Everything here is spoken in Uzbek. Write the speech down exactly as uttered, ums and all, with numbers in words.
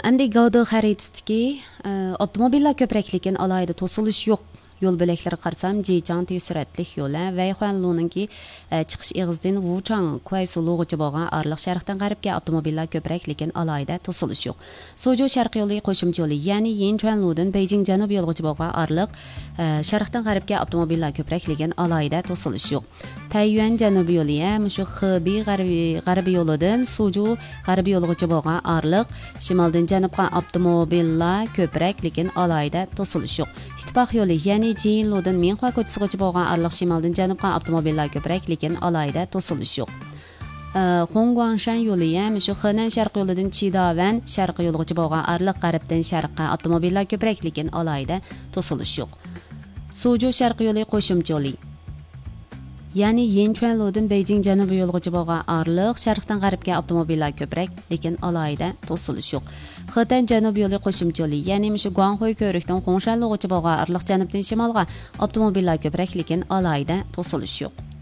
Endi Gauda xaritasındaki avtomobillar köprək lekin alayda to'silish yo'q. Yo'l bo'laklari qarsam Jichang tez suratlik yo'li va Xuanluningki chiqish eg'izidan Wuchang Kuaysulugacha bo'lgan orliq sharqdan g'arbga avtomobillar ko'proq lekin alayda to'silish yo'q. Suzhou sharq yo'li qo'shimcha yo'li, ya'ni Yinchuanludan Beijing janub yo'ligacha bo'lgan orliq sharqdan g'arbga avtomobillar ko'proq lekin alayda to'silish yo'q. Taiyuan janub yo'li ham shu Xebi g'arbiy yo'lidan Suzhou g'arbiy yo'ligacha bo'lgan orliq shimoldan janubga avtomobillar ko'proq lekin alayda to'silish yo'q. Ittifoq yo'li, ya'ni Jinludan Minhua ko'chasigacha bo'lgan orliq shimoldan janubga avtomobillar ko'proq lekin alayda to'silish yo'q. Hongguangshan yo'li ham shu Henan sharq yo'lidan Chidavan sharq yo'ligacha bo'lgan orliq g'arbdan sharqqa avtomobillar ko'proq lekin alayda to'silish yo'q. Suzhou sharq yo'li qo'shimcha yo'li, ya'ni Yinchuanludan Beijing janubiy yo'ligacha bo'lgan orliq sharqdan g'arbga avtomobillar ko'proq lekin alayda to'silish yo'q. Xitoy janub yo'li qo'shimcha yo'li, ya'ni shu Guanghui ko'rikdan Xongshanlugacha bo'lgan orliq janubdan shimolga avtomobillar ko'proq lekin alayda to'silish yo'q.